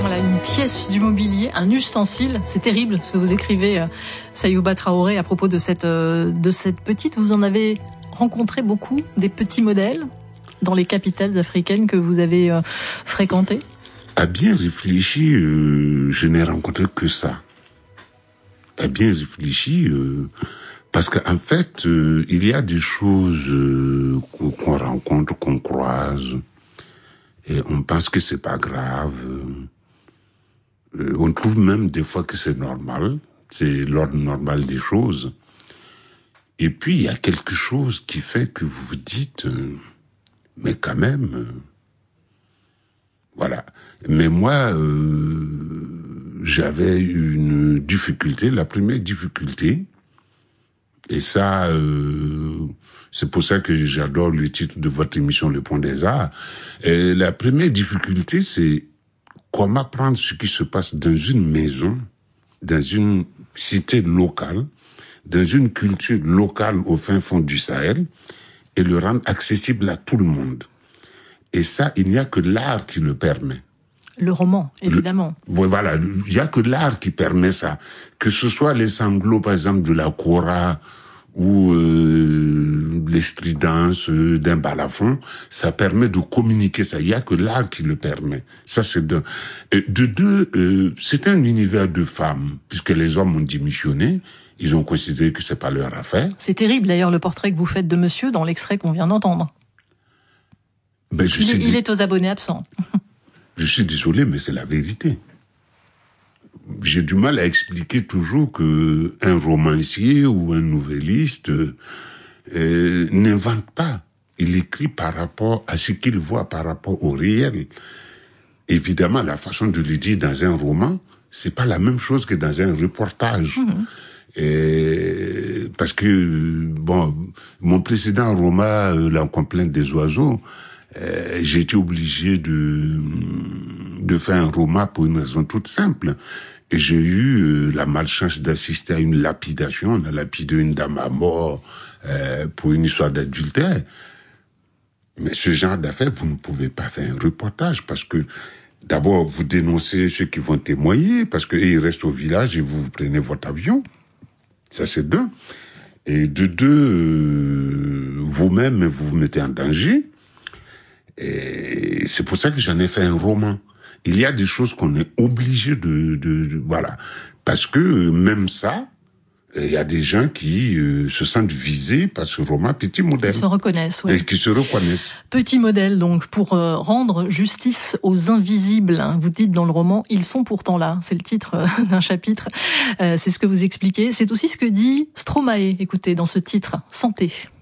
Voilà, une pièce du mobilier, un ustensile. C'est terrible ce que vous écrivez, Sayouba Traoré, à propos de cette petite. Vous en avez rencontré beaucoup, des petits modèles dans les capitales africaines que vous avez fréquentées? À bien réfléchir, je n'ai rencontré que ça. À bien réfléchir, parce qu'en fait, il y a des choses qu'on rencontre, qu'on croise, et on pense que c'est pas grave. On trouve même des fois que c'est normal, c'est l'ordre normal des choses. Et puis il y a quelque chose qui fait que vous vous dites, mais quand même, voilà. Mais moi, j'avais une difficulté, la première difficulté, et ça, c'est pour ça que j'adore le titre de votre émission, Le Pont des Arts. Et la première difficulté, c'est comment prendre ce qui se passe dans une maison, dans une cité locale, dans une culture locale au fin fond du Sahel, et le rendre accessible à tout le monde. Et ça, il n'y a que l'art qui le permet. Le roman, évidemment. Voilà, il n'y a que l'art qui permet ça. Que ce soit les sanglots, par exemple, de la kora, ou les stridences d'un balafon, ça permet de communiquer ça. Il n'y a que l'art qui le permet. Ça, c'est d'un. De deux, c'est un univers de femmes, puisque les hommes ont démissionné. Ils ont considéré que c'est pas leur affaire. C'est terrible, d'ailleurs, le portrait que vous faites de monsieur dans l'extrait qu'on vient d'entendre. Ben, il est aux abonnés absents. Je suis désolé, mais c'est la vérité. J'ai du mal à expliquer toujours que un romancier ou un nouvelliste n'invente pas. Il écrit par rapport à ce qu'il voit, par rapport au réel. Évidemment, la façon de le dire dans un roman, c'est pas la même chose que dans un reportage. Parce que, bon, mon précédent roman, La complainte des oiseaux, j'ai été obligé de faire un roman pour une raison toute simple. Et j'ai eu la malchance d'assister à une lapidation. On a lapidé une dame à mort pour une histoire d'adultère. Mais ce genre d'affaires, vous ne pouvez pas faire un reportage parce que d'abord, vous dénoncez ceux qui vont témoigner parce qu'ils restent au village et vous prenez votre avion. Ça, c'est d'un. Et de deux, vous-même, vous vous mettez en danger. Et c'est pour ça que j'en ai fait un roman. Il y a des choses qu'on est obligé de voilà. Parce que même ça, il y a des gens qui se sentent visés par ce roman Petit Modèle. Qui se reconnaissent, oui. Et qui se reconnaissent. Petit Modèle, donc, pour rendre justice aux invisibles. Vous dites dans le roman, ils sont pourtant là. C'est le titre d'un chapitre. C'est ce que vous expliquez. C'est aussi ce que dit Stromae, écoutez, dans ce titre, Santé.